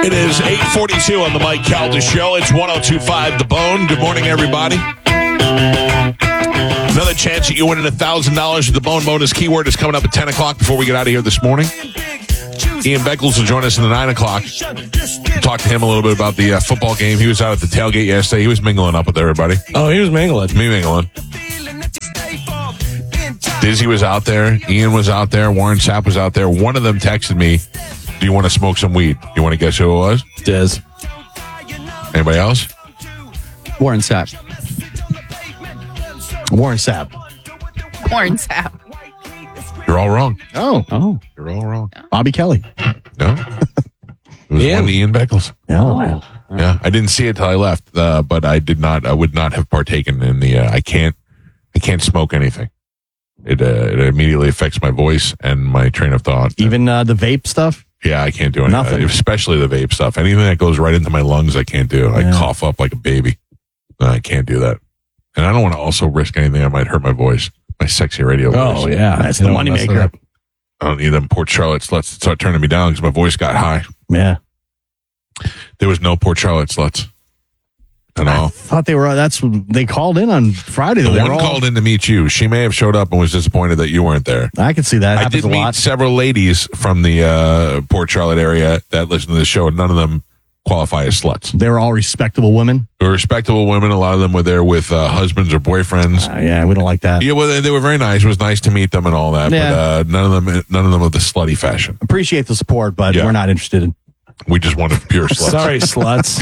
It is 8:42 on the Mike Calda Show. It's 102.5 The Bone. Good morning, everybody. Another chance at you winning $1,000 with the Bone bonus keyword is coming up at 10 o'clock before we get out of here this morning. Ian Beckles will join us in the 9 o'clock. We'll talk to him a little bit about the football game. He was out at the tailgate yesterday. He was mingling up with everybody. Oh, he was mingling. Me mingling. Dizzy was out there. Ian was out there. Warren Sapp was out there. One of them texted me, do you want to smoke some weed? You want to guess who it was? Diz. Anybody else? Warren Sapp. Warren Sapp. Warren Sapp. You're all wrong. Oh. You're all wrong. Bobby Kelly. No. It was one of Ian Beckles. Oh. Yeah. I didn't see it till I left, but I would not have partaken in the, I can't smoke anything. It immediately affects my voice and my train of thought. Even the vape stuff? Yeah, I can't do anything. Nothing. Especially the vape stuff. Anything that goes right into my lungs, I can't do. I cough up like a baby. No, I can't do that. And I don't want to also risk anything that might hurt my voice. My sexy radio voice. Oh, yeah. That's the moneymaker. I don't need them Port Charlotte sluts to start turning me down because my voice got high. Yeah. There was no Port Charlotte sluts. At all. I thought they called in on Friday. The one called in to meet you. She may have showed up and was disappointed that you weren't there. I could see that. I did meet several ladies from the Port Charlotte area that listen to the show, and none of them qualify as sluts. They were all respectable women. They were respectable women. A lot of them were there with husbands or boyfriends. Yeah, we don't like that. Yeah, well, they were very nice. It was nice to meet them and all that. Yeah. But none of them of the slutty fashion. Appreciate the support, but we're not interested in. We just wanted pure sluts. Sorry, sluts.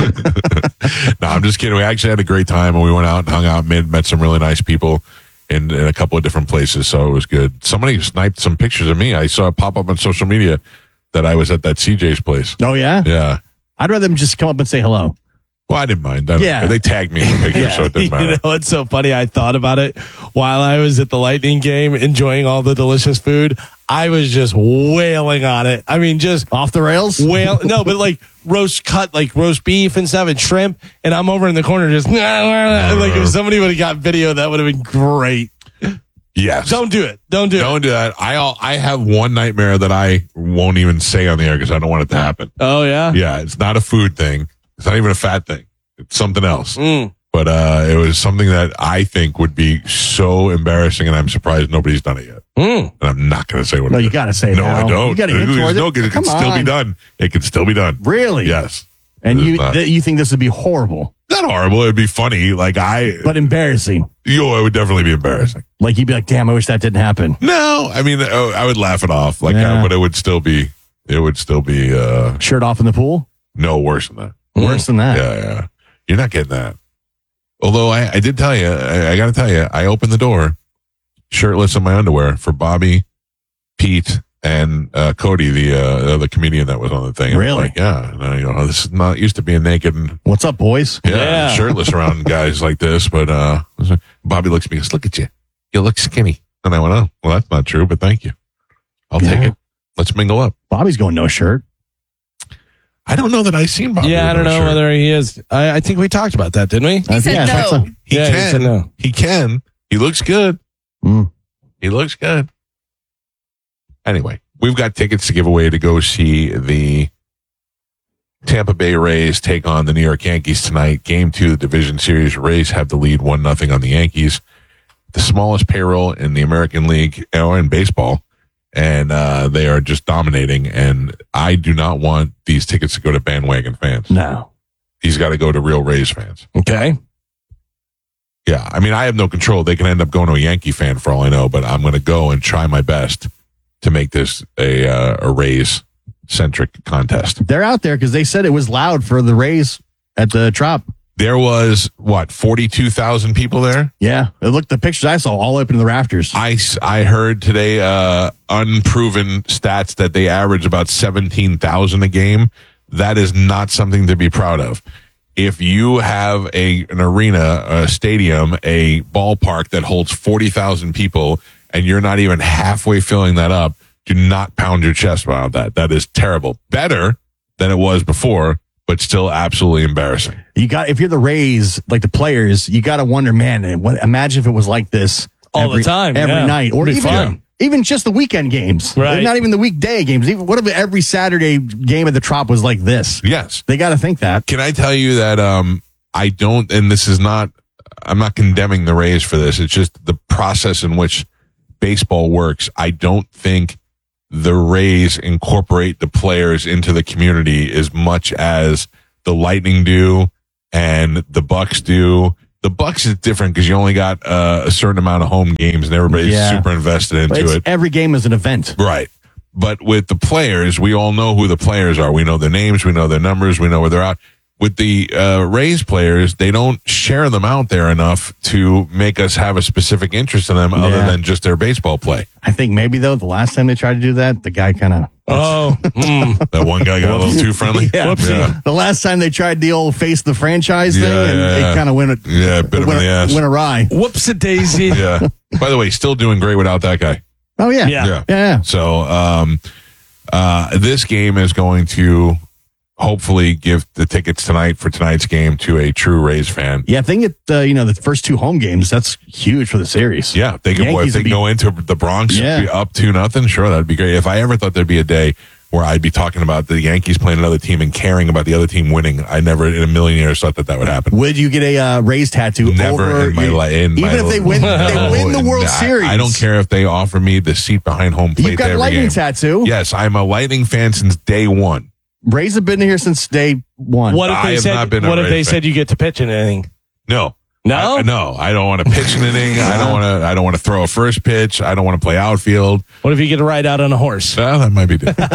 No, I'm just kidding. We actually had a great time, and we went out and hung out, met some really nice people in a couple of different places, so it was good. Somebody sniped some pictures of me. I saw it pop up on social media that I was at that CJ's place. Oh, yeah? Yeah. I'd rather them just come up and say hello. Well, I didn't mind. They tagged me in the picture, so it didn't matter. You know what's so funny? I thought about it while I was at the Lightning game enjoying all the delicious food. I was just wailing on it. I mean, just off the rails? No, but like roast beef and stuff and shrimp. And I'm over in the corner just like if somebody would have got video, that would have been great. Yes. Don't do it. Don't do that. I have one nightmare that I won't even say on the air because I don't want it to happen. Oh, yeah? Yeah, it's not a food thing. It's not even a fat thing. It's something else. But it was something that I think would be so embarrassing, and I'm surprised nobody's done it yet. And I'm not going to say what it is. You got to say no, now. I don't. You got to hint towards it. It can still be done. It can still be done. Really? Yes. And you think this would be horrible? Not horrible. It'd be funny. But embarrassing. It would definitely be embarrassing. Like you'd be like, damn, I wish that didn't happen. No, I mean, I would laugh it off. But it would still be. Shirt off in the pool? No, worse than that. Worse than that. Yeah. You're not getting that. Although I did tell you, I got to tell you, I opened the door, shirtless in my underwear for Bobby, Pete, and Cody, the comedian that was on the thing. Really? And this is not used to being naked. And, what's up, boys? Yeah. Shirtless around guys like this. But Bobby looks at me and goes, look at you. You look skinny. And I went, oh, well, that's not true, but thank you. I'll take it. Let's mingle up. Bobby's going no shirt. I don't know that I've seen Bobby. Yeah, I don't know whether he is. I think we talked about that, didn't we? He said no. So. He can. He said no. He can. He looks good. He looks good. Anyway, we've got tickets to give away to go see the Tampa Bay Rays take on the New York Yankees tonight. Game 2 of the Division Series. Rays have the lead 1-0 on the Yankees. The smallest payroll in the American League or in baseball. And they are just dominating. And I do not want these tickets to go to bandwagon fans. No. These got to go to real Rays fans. Okay. Yeah. I mean, I have no control. They can end up going to a Yankee fan for all I know, but I'm going to go and try my best to make this a Rays-centric contest. They're out there because they said it was loud for the Rays at the Trop. There was, 42,000 people there? Yeah. Look, the pictures I saw all up in the rafters. I heard today unproven stats that they average about 17,000 a game. That is not something to be proud of. If you have an arena, a stadium, a ballpark that holds 40,000 people, and you're not even halfway filling that up, do not pound your chest about that. That is terrible. Better than it was before, but still absolutely embarrassing. If you're the Rays, like the players, you got to wonder, man, imagine if it was like this all the time, every night, or even even just the weekend games. Right. Not even the weekday games. Even what if every Saturday game at the Trop was like this? Yes. They got to think that. Can I tell you that I don't, and this is not, I'm not condemning the Rays for this. It's just the process in which baseball works. I don't think the Rays incorporate the players into the community as much as the Lightning do and the Bucks do. The Bucks is different because you only got a certain amount of home games and everybody's super invested But into it. every game is an event. Right. But with the players, we all know who the players are. We know their names. We know their numbers. We know where they're at. With the Rays players, they don't share them out there enough to make us have a specific interest in them other than just their baseball play. I think maybe, though, the last time they tried to do that, the guy kind of... That one guy got a little too friendly. Yeah. The last time they tried the old face the franchise thing, it kind of went... bit him in the ass. Went awry. Whoops-a-daisy. Yeah. By the way, still doing great without that guy. Oh, yeah. Yeah. So this game is going to hopefully give the tickets tonight for tonight's game to a true Rays fan. Yeah, I think the first two home games, that's huge for the series. Yeah, if they can go into the Bronx be up 2-0, sure, that'd be great. If I ever thought there'd be a day where I'd be talking about the Yankees playing another team and caring about the other team winning, I never in a million years thought that would happen. Would you get a Rays tattoo? Never in my life. Even if they win the World Series. I don't care if they offer me the seat behind home plate. You've got a Lightning tattoo. Yes, I'm a Lightning fan since day one. Rays have been here since day one. What if they said you get to pitch in anything? No. No? No, I don't want to pitch an inning. I don't want to throw a first pitch. I don't want to play outfield. What if you get to ride out on a horse? That might be different.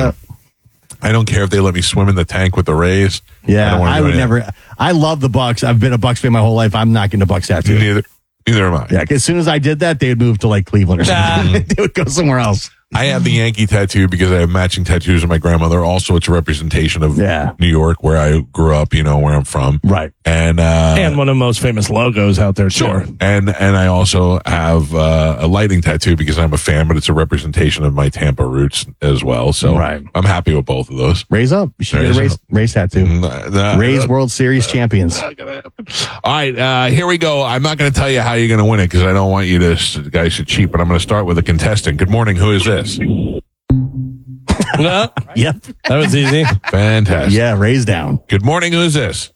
I don't care if they let me swim in the tank with the Rays. Yeah, I would never. I love the Bucks. I've been a Bucks fan my whole life. I'm not getting a Bucks tattoo. Neither am I. Yeah, as soon as I did that, they would move to like Cleveland or something. They would go somewhere else. I have the Yankee tattoo because I have matching tattoos of my grandmother. Also, it's a representation of New York, where I grew up, where I'm from. Right. And one of the most famous logos out there, sure. And I also have a Lightning tattoo because I'm a fan, but it's a representation of my Tampa roots as well. So I'm happy with both of those. Raise up. You should get a Rays tattoo. Rays World Series champions. All right, here we go. I'm not going to tell you how you're going to win it because I don't want you to guys to cheat, but I'm going to start with a contestant. Good morning. Who is this? No? Yep. That was easy. Fantastic. Yeah, Rays down. Good morning. Who is this?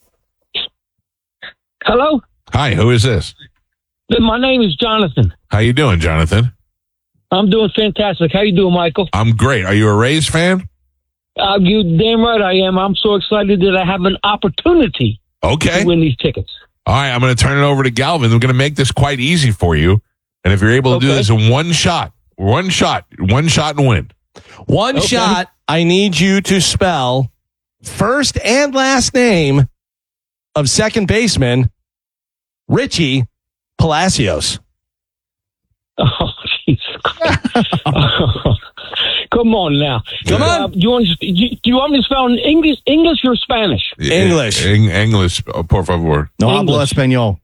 Hello? Hi, who is this? My name is Jonathan. How you doing, Jonathan? I'm doing fantastic. How you doing, Michael? I'm great. Are you a Rays fan? You damn right I am. I'm so excited that I have an opportunity to win these tickets. All right, I'm going to turn it over to Galvin. We're going to make this quite easy for you. And if you're able to do this in one shot and win. One shot, I need you to spell first and last name of second baseman Richie Palacios. Oh, Jesus Christ. Come on now. Come on. Do you want me to spell in English or Spanish? English. English, por favor. No hablo español.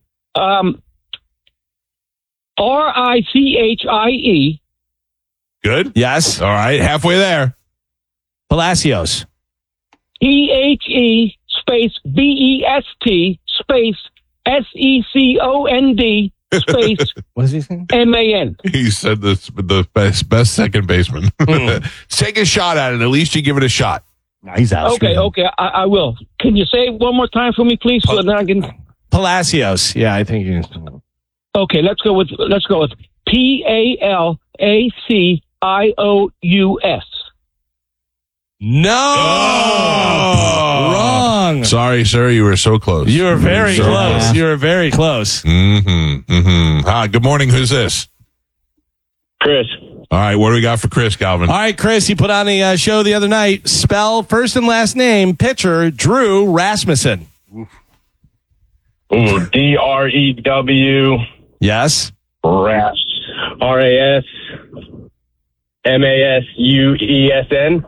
Richie. Good? Yes. All right, halfway there. Palacios. THE space BEST space SECOND space What is he saying? MAN. He said the best second baseman. Take a shot at it. At least you give it a shot. No, he's out. Okay, I will. Can you say it one more time for me, please, so that I can? Palacios. Yeah, I think you. Okay, let's go with PALACIOUS. No. Oh. Wrong. Sorry, sir. You were so close. You were very close. You were very close. Hi, good morning. Who's this? Chris. All right, what do we got for Chris, Galvin? All right, Chris, you put on a show the other night. Spell first and last name, pitcher Drew Rasmussen. Ooh, DREW. Yes. RAS. RASMASUESN.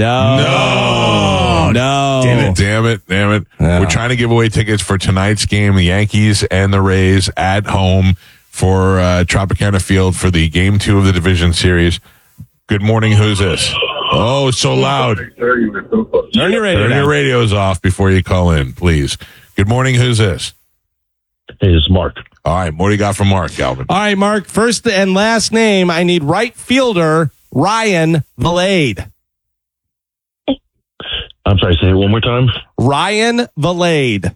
No. Damn it. Yeah. We're trying to give away tickets for tonight's game, the Yankees and the Rays at home for Tropicana Field for the Game 2 of the Division Series. Good morning. Who's this? Oh, it's so loud. Turn your radio Turn down. your radios off before you call in, please. Good morning. Who's this? Hey, it's Mark. All right, what do you got for Mark, Calvin? All right, Mark, first and last name. I need right fielder Ryan Valade. I'm sorry, say it one more time. Ryan Valade.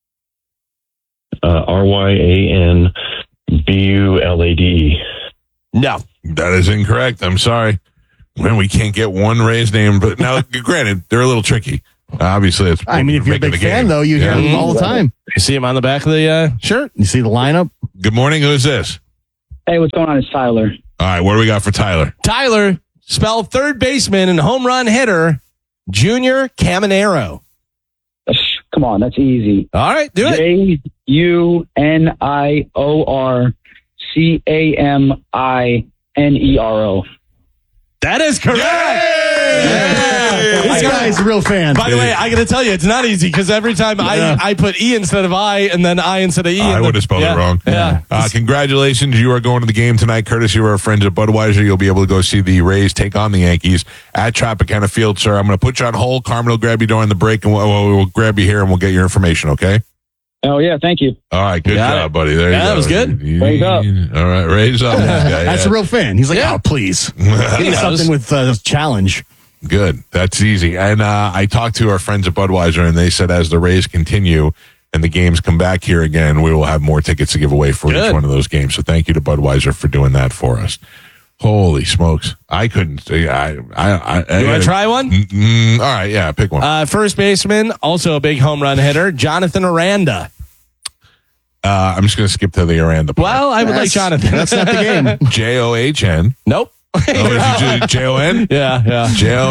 RyanBulade. No. That is incorrect. I'm sorry. When we can't get one Rays name, but now, granted, they're a little tricky. Obviously, it's. I mean, if you're a making big the fan, game. though, you hear them all the time. You see him on the back of the shirt? You see the lineup? Good morning. Who is this? Hey, what's going on? It's Tyler. All right, what do we got for Tyler? Tyler, spell third baseman and home run hitter, Junior Caminero. Come on, that's easy. All right, do it. JUNIORCAMINERO. That is correct. This guy's a real fan. By the way, I got to tell you, it's not easy because every time I put E instead of I and then I instead of E. I would have spelled it wrong. Yeah. Congratulations. You are going to the game tonight, courtesy of our friends at Budweiser. You'll be able to go see the Rays take on the Yankees at Tropicana Field, sir. I'm going to put you on hold. Carmen will grab you during the break, and we'll grab you here, and we'll get your information, okay? Oh, yeah, thank you. All right, good job, buddy. There you go. That was good. Raise up. All right, raise up. That's a real fan. He's like, oh, please. Give me something with challenge. Good. That's easy. And I talked to our friends at Budweiser, and they said as the Rays continue and the games come back here again, we will have more tickets to give away for each one of those games. So thank you to Budweiser for doing that for us. Holy smokes. I couldn't. You want to try one? All right. Yeah, pick one. First baseman, also a big home run hitter, Jonathan Aranda. I'm just going to skip to the Aranda part. Well, I would like Jonathan. That's not the game. John. Nope. Oh, is it Jon? Yeah.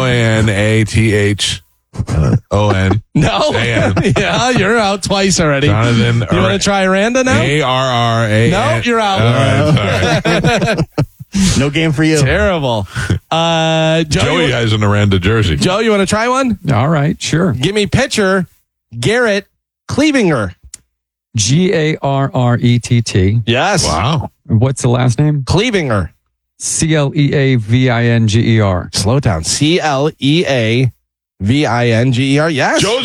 JONATHON. No. A-N. Yeah, you're out twice already. Jonathan. You want to try Aranda now? ARRA. No, you're out. All right, sorry. No game for you. Terrible. Joey has an Aranda jersey. Joe, you want to try one? All right, sure. Give me pitcher Garrett Cleavinger. Garrett. Yes. Wow. What's the last name? Cleavinger. CLEAVINGER. Slow down. CLEAVINGER. Yes. Joe's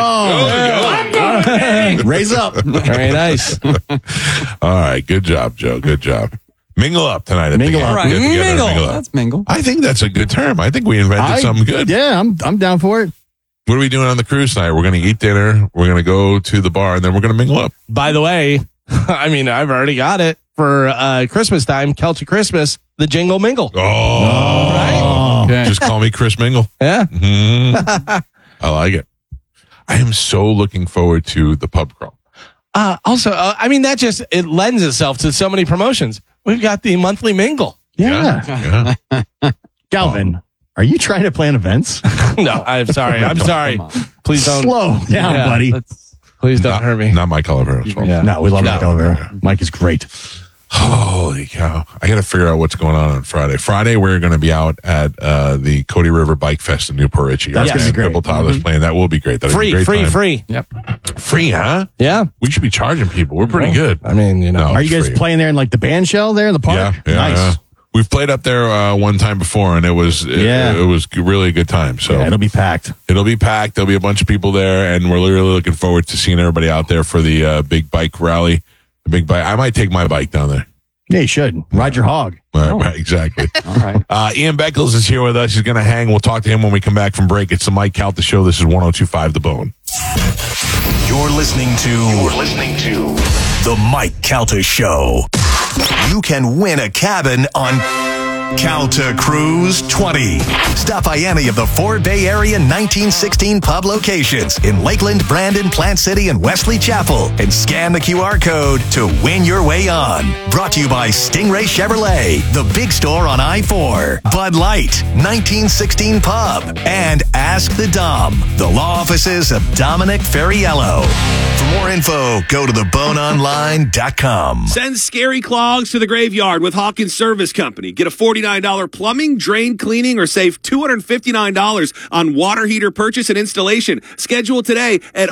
going. Raise up. Very nice. All right. Good job, Joe. Good job. Mingle up tonight. At Mingle the game. up. Right. Get together and Mingle. up. That's mingle. I think that's a good term. I think we invented something good. Yeah, I'm down for it. What are we doing on the cruise tonight? We're going to eat dinner. We're going to go to the bar, and then we're going to mingle up. By the way, I mean, I've already got it for Christmas time, Celtic Christmas, the Jingle Mingle. Oh. Right? Okay. Just call me Chris Mingle. Yeah. Mhm. I like it. I am so looking forward to the pub crawl. Also, I mean, it lends itself to so many promotions. We've got the monthly mingle. Yeah. Galvin, are you trying to plan events? No, I'm sorry. I'm sorry. Come on. Please don't. Slow down, Yeah, buddy. Please don't hurt me. Not Mike Oliveira's fault. Yeah. No, we love Mike Oliveira. Mike is great. Holy cow. I got to figure out what's going on Friday. Friday, we're going to be out at the Cody River Bike Fest in Newport Richie. That's gonna be great. Pipple Tyler's playing. That will be great. That'll be a great time. Free. Yep. Free, huh? Yeah. We should be charging people. We're pretty good. I mean, you know. No. Are you guys free. playing there in like the band shell there in the park? Yeah. Nice. Yeah. We've played up there one time before, and it was really a good time. So Yeah, it'll be packed. it'll be packed. There'll be a bunch of people there, and we're really looking forward to seeing everybody out there for the big bike rally. The big bike. I might take my bike down there. Yeah, you should. Ride your hog. Right, exactly. All right. Ian Beckles is here with us. He's going to hang. We'll talk to him when we come back from break. It's the Mike Calta Show. This is 102.5 The Bone. You're listening to The Mike Calta Show. You can win a cabin on Calta Cruise 20. Stop by any of the 4 Bay Area 1916 pub locations in Lakeland, Brandon, Plant City, and Wesley Chapel and scan the QR code to win your way on. Brought to you by Stingray Chevrolet, the big store on I-4, Bud Light, 1916 Pub, and Ask the Dom, the law offices of Dominic Ferriello. For more info, go to theboneonline.com. Send scary clogs to the graveyard with Hawkins Service Company. Get a $49 plumbing, drain cleaning, or save $259 on water heater purchase and installation. Schedule today at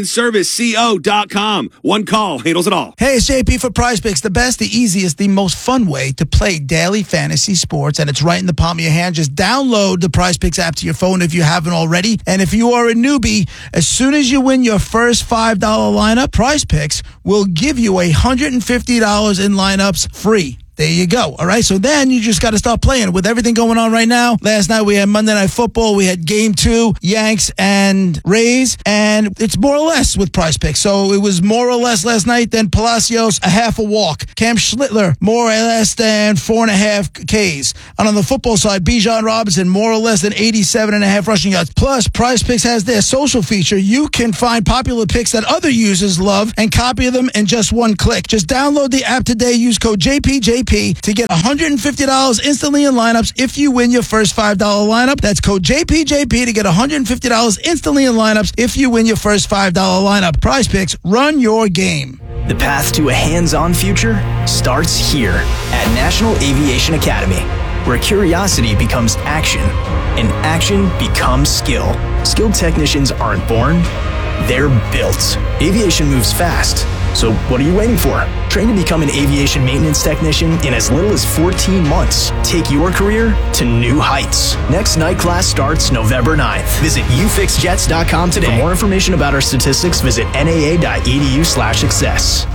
HawkinsServiceCO.com. One call handles it all. Hey, it's JP for Prize Picks. The best, the easiest, the most fun way to play daily fantasy sports, and it's right in the palm of your hand. Just download the Prize Picks app to your phone if you haven't already. And if you are a newbie, as soon as you win your first $5 lineup, Prize Picks will give you $150 in lineups free. There you go. All right. So then you just got to start playing with everything going on right now. Last night we had Monday Night Football. We had Game 2, Yanks and Rays. And it's more or less with Prize Picks. So it was more or less last night than Palacios, a half a walk. Cam Schlittler, more or less than 4.5 Ks. And on the football side, Bijan Robinson, more or less than 87.5 rushing yards. Plus, Prize Picks has their social feature. You can find popular picks that other users love and copy them in just one click. Just download the app today. Use code JPJP to get $150 instantly in lineups if you win your first $5 lineup. That's code JPJP to get $150 instantly in lineups if you win your first $5 lineup. Prize Picks, run your game. The path to a hands-on future starts here at National Aviation Academy, where curiosity becomes action and action becomes skill. Skilled technicians aren't born, they're built. Aviation moves fast. So what are you waiting for? Train to become an aviation maintenance technician in as little as 14 months. Take your career to new heights. Next night class starts November 9th. Visit ufixjets.com today. For more information about our statistics, visit naa.edu/success.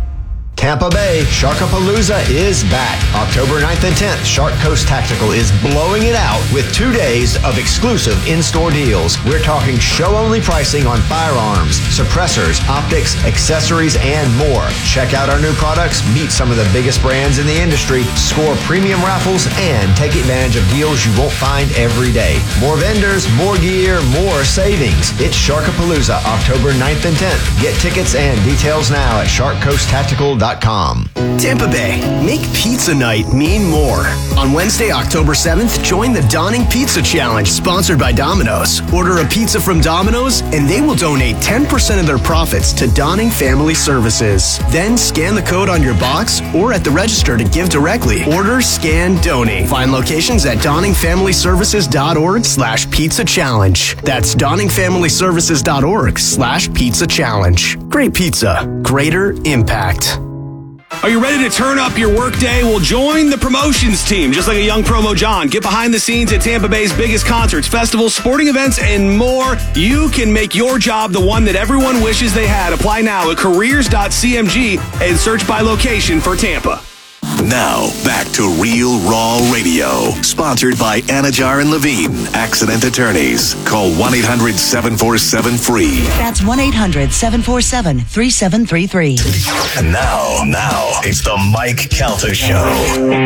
Tampa Bay Sharkapalooza is back. October 9th and 10th, Shark Coast Tactical is blowing it out with 2 days of exclusive in-store deals. We're talking show-only pricing on firearms, suppressors, optics, accessories, and more. Check out our new products, meet some of the biggest brands in the industry, score premium raffles, and take advantage of deals you won't find every day. More vendors, more gear, more savings. It's Sharkapalooza, October 9th and 10th. Get tickets and details now at sharkcoasttactical.com. Tampa Bay, make pizza night mean more. On Wednesday, October 7th, join the Donning Pizza Challenge, sponsored by Domino's. Order a pizza from Domino's, and they will donate 10% of their profits to Donning Family Services. Then scan the code on your box or at the register to give directly. Order, scan, donate. Find locations at DonningFamilyServices.org/pizza challenge. That's DonningFamilyServices.org/pizza challenge. Great pizza, greater impact. Are you ready to turn up your workday? Well, join the promotions team, just like a young Promo John. Get behind the scenes at Tampa Bay's biggest concerts, festivals, sporting events, and more. You can make your job the one that everyone wishes they had. Apply now at careers.cmg and search by location for Tampa. Now, back to Real Raw Radio, sponsored by Anajar and Levine, accident attorneys. Call 1-800-747-FREE. That's 1-800-747-3733. And now, it's the Mike Calta Show.